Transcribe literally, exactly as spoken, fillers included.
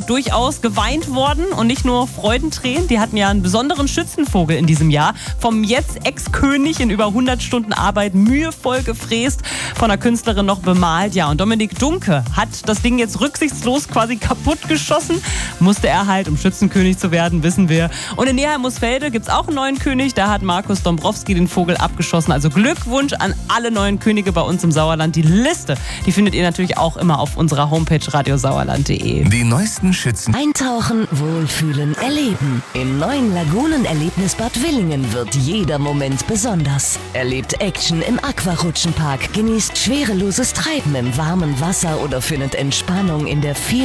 durchaus geweint worden und nicht nur Freudentränen. Die hatten ja einen besonderen Schützenvogel in diesem Jahr. Vom jetzt Ex-König in über hundert Stunden Arbeit mühevoll gefräst, von der Künstlerin noch bemalt. Ja, und Dominik Dunke hat das Ding jetzt rücksichtslos quasi kaputt geschossen. Musste er halt, um Schützenkönig zu werden, wissen wir. Und in Neheim-Musfelde gibt es auch einen neuen König. Da hat Markus Dombrowski den Vogel abgeschossen. Also Glückwunsch an alle neuen Könige bei uns im Sauerland. Die Liste, die findet ihr natürlich auch immer auf unserer Homepage radiosauerland punkt de. Die neuesten Schützen. Eintauchen, wohlfühlen, erleben. Im neuen Lagunenerlebnis Bad Willingen wird jeder Moment besonders. Erlebt Action im Aquarutschenpark, genießt schwereloses Treiben im warmen Wasser oder findet Entspannung in der vielen